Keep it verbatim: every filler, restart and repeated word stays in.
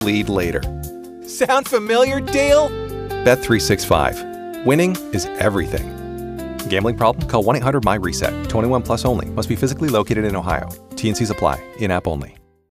lead later. Sound familiar, Dale? Bet three sixty-five. Winning is everything. Gambling problem? Call one eight hundred M Y RESET. twenty-one plus only. Must be physically located in Ohio. T and Cs apply. In-app only.